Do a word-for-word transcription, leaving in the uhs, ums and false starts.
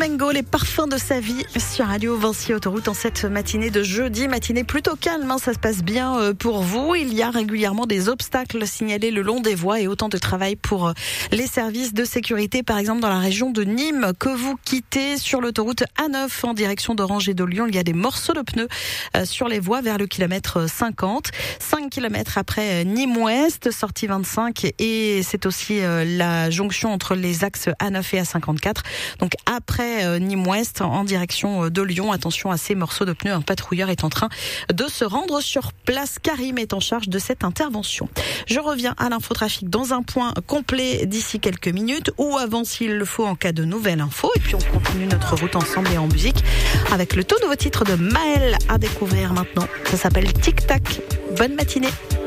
Mengo, les parfums de sa vie sur Radio Vinci Autoroute en cette matinée de jeudi, matinée plutôt calme, hein, ça se passe bien pour vous. Il y a régulièrement des obstacles signalés le long des voies et autant de travail pour les services de sécurité, par exemple dans la région de Nîmes, que vous quittez sur l'autoroute A neuf en direction d'Orange et de Lyon. Il y a des morceaux de pneus sur les voies vers le kilomètre cinquante, cinq kilomètres après Nîmes-Ouest, sortie vingt-cinq, et c'est aussi la jonction entre les axes A neuf et A cinquante-quatre. Donc après Nîmes-Ouest en direction de Lyon. Attention à ces morceaux de pneus. Un patrouilleur est en train de se rendre sur place. Karim est en charge de cette intervention. Je reviens à l'infotrafic dans un point complet d'ici quelques minutes ou avant s'il le faut en cas de nouvelle info. Et puis on continue notre route ensemble et en musique avec le tout nouveau titre de Maël à découvrir maintenant. Ça s'appelle Tic Tac. Bonne matinée.